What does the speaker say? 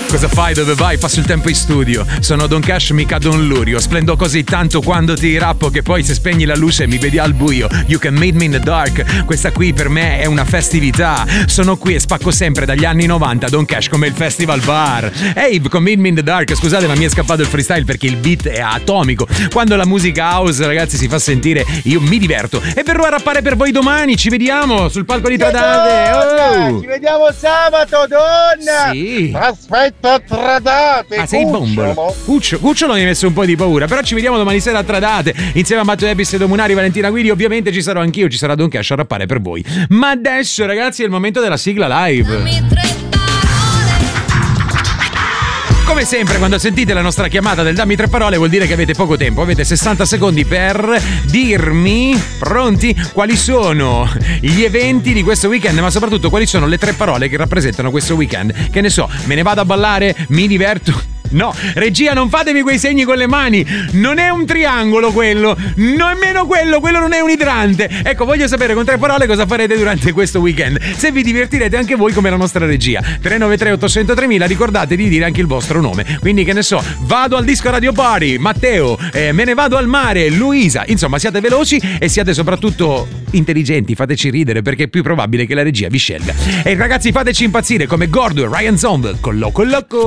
Cosa fai, dove vai? Passo il tempo in studio. Sono Don Cash, mica Don Lurio. Splendo così tanto quando ti rappo che poi se spegni la luce mi vedi al buio. You can meet me in the dark. Questa qui per me è una festività. Sono qui e spacco sempre dagli anni 90 Don Cash come il Festival Bar. Hey, con Meet Me in the Dark, scusate ma mi è scappato il freestyle perché il beat è atomico. Quando la musica house, ragazzi, si fa sentire, io mi diverto. E verrò a rappare per voi domani. Ci vediamo sul palco di Tradate. Ci vediamo sabato, donna. Sì. Aspetta a Tradate. Ma sei bombolo. Cucciolo mi hai messo un po' di paura. Però ci vediamo domani sera a Tradate insieme a Matteo Ebis, Edo Munari, Valentina Guidi. Ovviamente ci sarò anch'io, ci sarà Don Cash a rappare per voi. Ma adesso, ragazzi, è il momento della sigla live. Come sempre, quando sentite la nostra chiamata del Dammi 3 parole vuol dire che avete poco tempo. Avete 60 secondi per dirmi, pronti, quali sono gli eventi di questo weekend, ma soprattutto quali sono le 3 parole che rappresentano questo weekend. Che ne so, me ne vado a ballare, mi diverto. No, regia, non fatemi quei segni con le mani. Non è un triangolo quello, nemmeno quello non è un idrante. Ecco, voglio sapere con 3 parole cosa farete durante questo weekend. Se vi divertirete anche voi come la nostra regia. 393 800 3000, ricordate di dire anche il vostro nome. Quindi, che ne so, vado al disco Radio Party, Matteo, me ne vado al mare, Luisa. Insomma, siate veloci e siate soprattutto intelligenti, fateci ridere perché è più probabile che la regia vi scelga. E ragazzi, fateci impazzire come Gordo e Ryan Zomble con Loco Loco.